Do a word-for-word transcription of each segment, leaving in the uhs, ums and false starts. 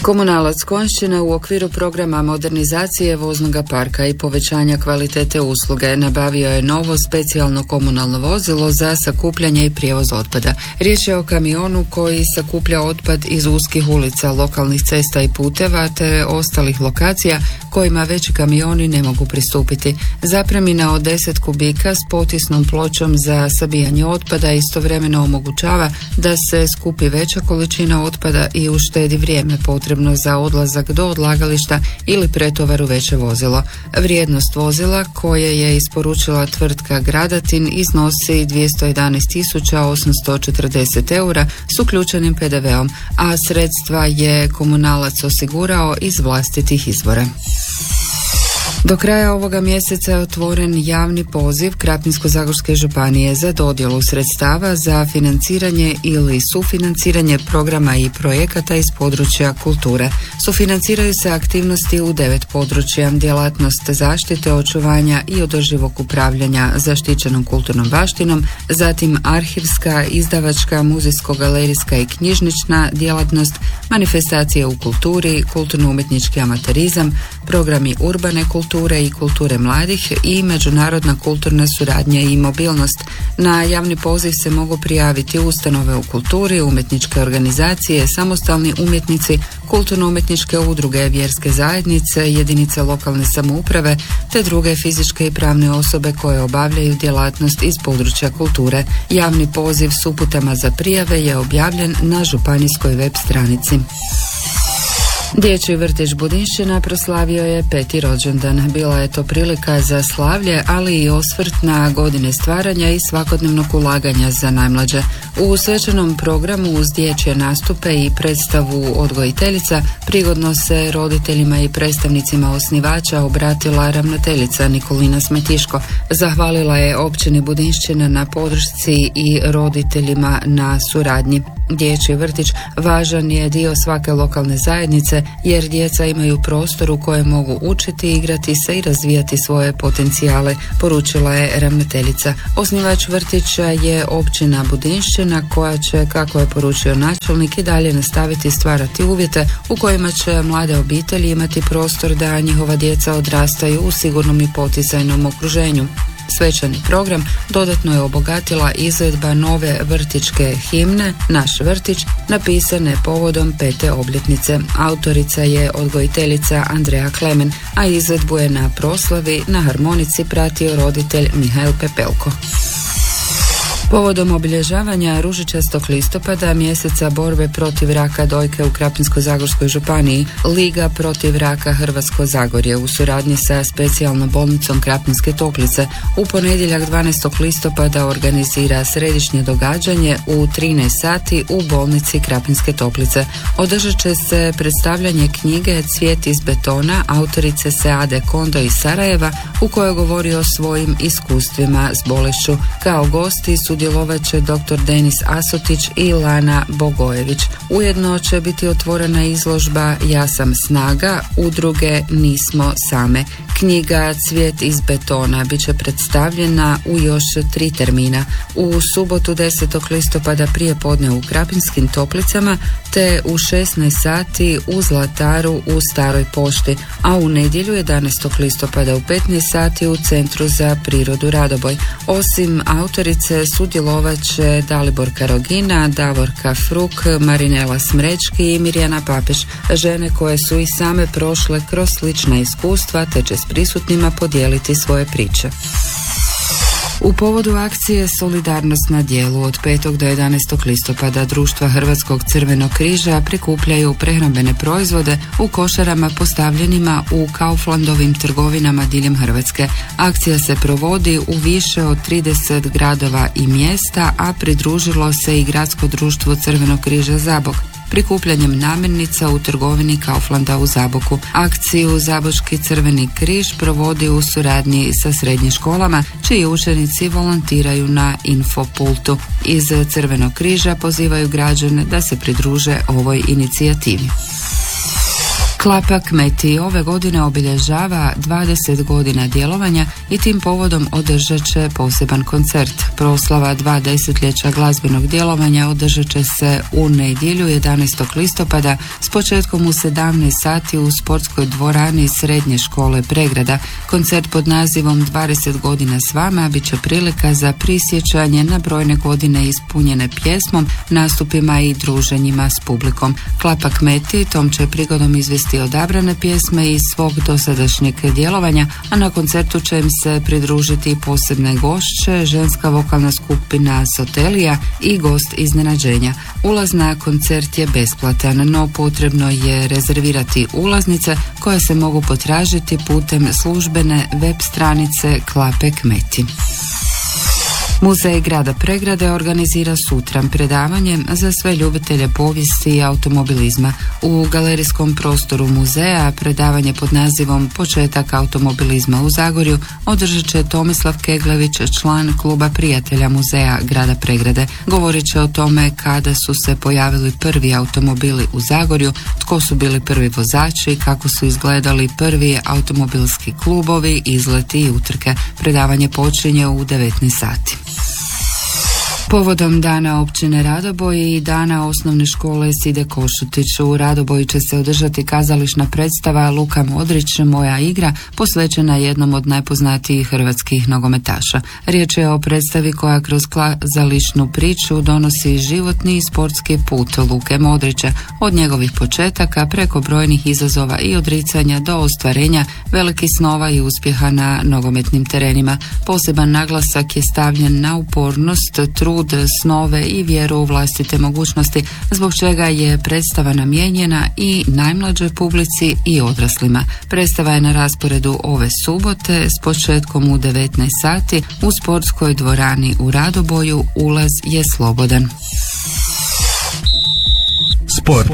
Komunalac Konjšćina u okviru programa modernizacije voznog parka i povećanja kvalitete usluge nabavio je novo specijalno komunalno vozilo za sakupljanje i prijevoz otpada. Riječ je o kamionu koji sakuplja otpad iz uskih ulica, lokalnih cesta i puteva te ostalih lokacija kojima veći kamioni ne mogu pristupiti. Zapremina od deset kubika s potisnom pločom za sabijanje otpada istovremeno omogućava da se skupi veća količina otpada i uštedi vrijeme potrebno za odlazak do odlagališta ili pretovar u veće vozilo. Vrijednost vozila koje je isporučila tvrtka Gradatin iznosi dvjesto jedanaest tisuća osamsto četrdeset eura s uključenim pe de veom, a sredstva je komunalac osigurao iz vlastitih izvora. Do kraja ovoga mjeseca je otvoren javni poziv Krapinsko-zagorske županije za dodjelu sredstava za financiranje ili sufinanciranje programa i projekata iz područja kulture. Sufinanciraju se aktivnosti u devet područja: djelatnost zaštite, očuvanja i održivog upravljanja zaštićenom kulturnom baštinom, zatim arhivska, izdavačka, muzejsko-galerijska i knjižnična djelatnost, manifestacije u kulturi, kulturno-umjetnički amaterizam, programi urbane kulture i kulture mladih i međunarodna kulturna suradnja i mobilnost. Na javni poziv se mogu prijaviti ustanove u kulturi, umjetničke organizacije, samostalni umjetnici, kulturno-umjetničke udruge, vjerske zajednice, jedinice lokalne samouprave te druge fizičke i pravne osobe koje obavljaju djelatnost iz područja kulture. Javni poziv s uputama za prijave je objavljen na županijskoj web stranici. Dječji vrtić Budinšćina proslavio je peti rođendan. Bila je to prilika za slavlje, ali i osvrt na godine stvaranja i svakodnevnog ulaganja za najmlađe. U svečanom programu uz dječje nastupe i predstavu odgojiteljica prigodno se roditeljima i predstavnicima osnivača obratila ravnateljica Nikolina Smetiško. Zahvalila je općini Budinšćina na podršci i roditeljima na suradnji. Dječji vrtić važan je dio svake lokalne zajednice jer djeca imaju prostor u kojem mogu učiti, igrati se i razvijati svoje potencijale, poručila je ravnateljica. Osnivač vrtića je općina Budinšćina koja će, kako je poručio načelnik, i dalje nastaviti stvarati uvjete u kojima će mlade obitelji imati prostor da njihova djeca odrastaju u sigurnom i poticajnom okruženju. Svečani program dodatno je obogatila izvedba nove vrtićke himne Naš vrtić, napisane povodom pete obljetnice. Autorica je odgojiteljica Andreja Klemen, a izvedbu je na proslavi na harmonici pratio roditelj Mihael Pepelko. Povodom obilježavanja ružičastog listopada, mjeseca borbe protiv raka dojke u Krapinsko-zagorskoj županiji, Liga protiv raka Hrvatsko Zagorje u suradnji sa specijalnom bolnicom Krapinske Toplice u ponedjeljak dvanaestog listopada organizira središnje događanje u trinaest sati u bolnici Krapinske Toplice. Održat će se predstavljanje knjige Cvijet iz betona autorice Seade Kondo iz Sarajeva, u kojoj govori o svojim iskustvima s bolešću. Kao gosti su sudjelovat će doktor Denis Asotić i Lana Bogojević. Ujedno će biti otvorena izložba Ja sam snaga, udruge Nismo same. Knjiga Cvijet iz betona bit će predstavljena u još tri termina. U subotu desetog listopada prije podne u Krapinskim Toplicama te u šesnaest sati u Zlataru u Staroj pošti, a u nedjelju jedanaestog listopada u petnaest sati u Centru za prirodu Radoboj. Osim autorice sudjelovat će Dalibor Karogina, Davorka Fruk, Marinela Smrečki i Mirjana Papeš, žene koje su i same prošle kroz slična iskustva te će s prisutnima podijeliti svoje priče. U povodu akcije Solidarnost na djelu od petog do jedanaestog listopada društva Hrvatskog crvenog križa prikupljaju prehrambene proizvode u košarama postavljenima u Kauflandovim trgovinama diljem Hrvatske. Akcija se provodi u više od trideset gradova i mjesta, a pridružilo se i Gradsko društvo Crvenog križa Zabok prikupljanjem namirnica u trgovini Kauflanda u Zaboku. Akciju Zabočki crveni križ provodi u suradnji sa srednjim školama, čiji učenici volontiraju na infopultu. Iz Crvenog križa pozivaju građane da se pridruže ovoj inicijativi. Klapa Kmeti ove godine obilježava dvadeset godina djelovanja i tim povodom održat će poseban koncert. Proslava dva desetljeća glazbenog djelovanja održat će se u nedjelju jedanaestog listopada s početkom u sedamnaest sati u sportskoj dvorani Srednje škole Pregrada. Koncert pod nazivom dvadeset godina s vama bit će prilika za prisjećanje na brojne godine ispunjene pjesmom, nastupima i druženjima s publikom. Klapa Kmeti tom će prigodom izvesti odabrane pjesme iz svog dosadašnjeg djelovanja, a na koncertu će im se pridružiti posebne gošće, ženska vokalna skupina Sotelija i gost iznenađenja. Ulaz na koncert je besplatan, no potrebno je rezervirati ulaznice koje se mogu potražiti putem službene web stranice Klape Kmeti. Muzej grada Pregrade organizira sutra predavanje za sve ljubitelje povijesti i automobilizma. U galerijskom prostoru muzeja predavanje pod nazivom Početak automobilizma u Zagorju održat će Tomislav Keglević, član kluba prijatelja muzeja grada Pregrade. Govorit će o tome kada su se pojavili prvi automobili u Zagorju, tko su bili prvi vozači, kako su izgledali prvi automobilski klubovi, izleti i utrke. Predavanje počinje u devetnaest sati. Povodom dana općine Radoboj i dana osnovne škole Side Košutić u Radoboju će se održati kazališna predstava Luka Modrić, Moja igra, posvećena jednom od najpoznatijih hrvatskih nogometaša. Riječ je o predstavi koja kroz kazališnu priču donosi životni i sportski put Luke Modrića, od njegovih početaka preko brojnih izazova i odricanja do ostvarenja velikih snova i uspjeha na nogometnim terenima. Poseban naglasak je stavljen na upornost, trud, snove i vjeru u vlastite mogućnosti, zbog čega je predstava namijenjena i najmlađoj publici i odraslima. Predstava je na rasporedu ove subote s početkom u devetnaest sati u sportskoj dvorani u Radoboju. Ulaz je slobodan. Sport.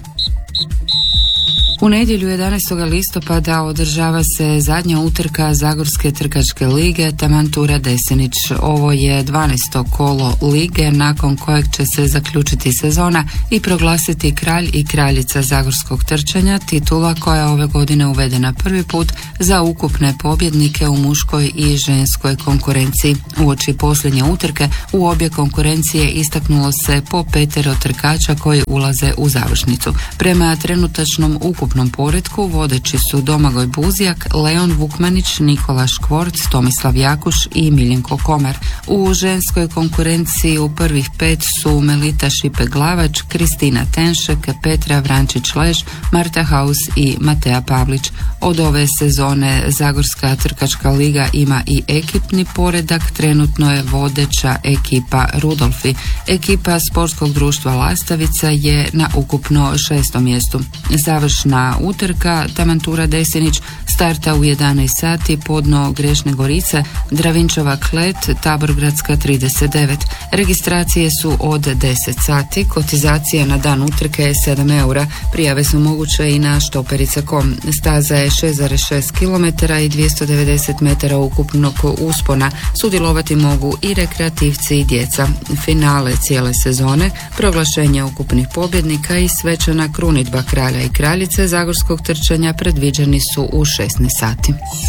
U nedjelju jedanaestog listopada održava se zadnja utrka Zagorske trkačke lige Tamantura Desenić. Ovo je dvanaesto kolo lige nakon kojeg će se zaključiti sezona i proglasiti kralj i kraljica zagorskog trčanja, titula koja je ove godine uvedena prvi put za ukupne pobjednike u muškoj i ženskoj konkurenciji. Uoči posljednje utrke u obje konkurencije istaknulo se po petero trkača koji ulaze u završnicu. Prema trenutačnom ukupnom poretku vodeći su Domagoj Buzijak, Leon Vukmanić, Nikola Škvorc, Tomislav Jakuš i Miljenko Komar. U ženskoj konkurenciji u prvih pet su Melita Šipe-Glavač, Kristina Tenšek, Petra Vrančić-Leš, Marta Haus i Matea Pavlić. Od ove sezone Zagorska trkačka liga ima i ekipni poredak, trenutno je vodeća ekipa Rudolfi. Ekipa sportskog društva Lastavica je na ukupno šestom mjestu. Završna utrka Tamantura Desenić starta u jedanaest sati podno Grešne Gorice, Dravinčova Klet, Taborgradska trideset devet. Registracije su od deset sati, kotizacija na dan utrke je sedam eura, prijave su moguće i na štoperica točka com. Staza je šest zarez šest kilometara i dvjesto devedeset metara ukupnog uspona. Sudjelovati mogu i rekreativci i djeca. Finale cijele sezone, proglašenje ukupnih pobjednika i svečana krunidba kralja i kraljice zagorskog trčanja predviđeni su u šesnaest sati.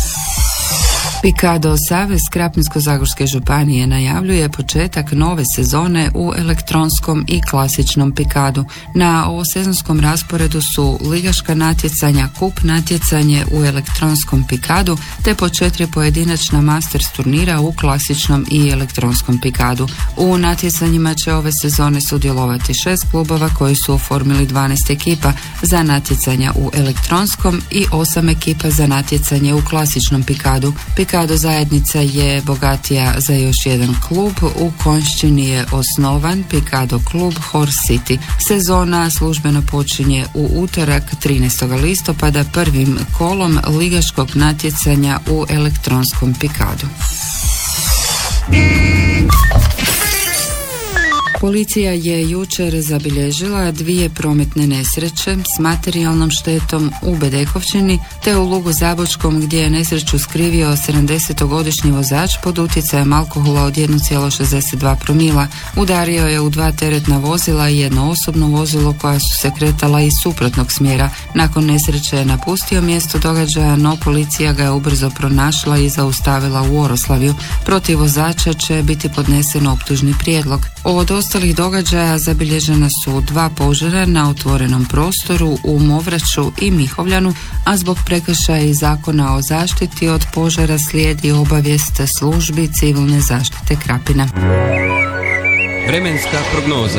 Pikado Savez Krapinsko-zagorske županije najavljuje početak nove sezone u elektronskom i klasičnom pikadu. Na ovosezonskom rasporedu su ligaška natjecanja, kup natjecanje u elektronskom pikadu te po četiri pojedinačna masters turnira u klasičnom i elektronskom pikadu. U natjecanjima će ove sezone sudjelovati šest klubova koji su oformili dvanaest ekipa za natjecanja u elektronskom i osam ekipa za natjecanje u klasičnom pikadu. Pikado zajednica je bogatija za još jedan klub. U Konjšćini je osnovan Pikado klub Horse City. Sezona službeno počinje u utorak trinaestog listopada prvim kolom ligaškog natjecanja u elektronskom pikadu. Policija je jučer zabilježila dvije prometne nesreće s materijalnom štetom u Bedekovčini te u Lugu Zabočkom gdje je nesreću skrivio sedamdesetogodišnji vozač pod utjecajem alkohola od jedan zarez šezdeset dva promila. Udario je u dva teretna vozila i jedno osobno vozilo koja su se kretala iz suprotnog smjera. Nakon nesreće je napustio mjesto događaja, no policija ga je ubrzo pronašla i zaustavila u Oroslavju. Protiv vozača će biti podnesen optužni prijedlog. Od ostalih događaja zabilježena su dva požara na otvorenom prostoru u Movraću i Mihovljanu, a zbog prekršaja iz Zakona o zaštiti od požara slijedi obavijest službi civilne zaštite Krapina. Vremenska prognoza.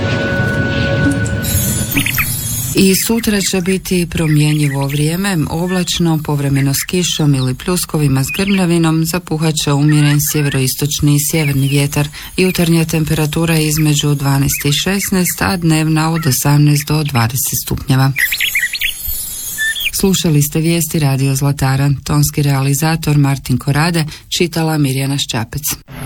I sutra će biti promjenjivo vrijeme, oblačno, povremeno s kišom ili pljuskovima s grmljavinom, zapuhat će umjeren sjeveroistočni i sjeverni vjetar. Jutarnja temperatura je između dvanaest i šesnaest, a dnevna od osamnaest do dvadeset stupnjeva. Slušali ste vijesti Radio Zlatara. Tonski realizator Martin Korade, čitala Mirjana Ščapec.